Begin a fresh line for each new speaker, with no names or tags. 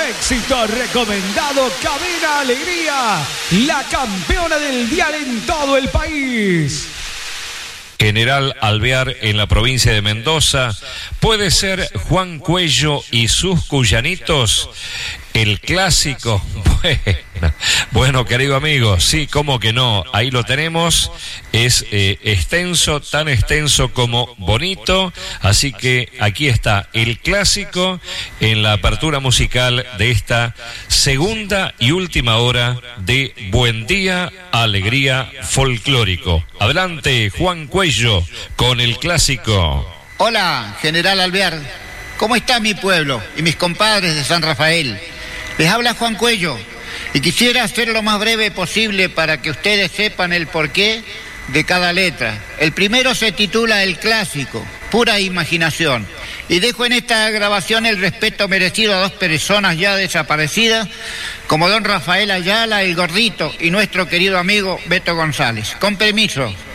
éxito recomendado Cabina Alegría, la campeona del dial en todo el país.
General Alvear en la provincia de Mendoza. ¿Puede ser Juan Cuello y sus cuyanitos el clásico? Bueno, querido amigo, sí, cómo que no, ahí lo tenemos, es extenso, tan extenso como bonito, así que aquí está el clásico en la apertura musical de esta segunda y última hora de Buen Día, Alegría Folclórico. Adelante, Juan Cuello, con el clásico.
Hola, General Alvear, ¿cómo está mi pueblo y mis compadres de San Rafael? Les habla Juan Cuello. Y quisiera hacer lo más breve posible para que ustedes sepan el porqué de cada letra. El primero se titula El Clásico, pura imaginación. Y dejo en esta grabación el respeto merecido a dos personas ya desaparecidas, como don Rafael Ayala, el Gordito, y nuestro querido amigo Beto González. Con permiso.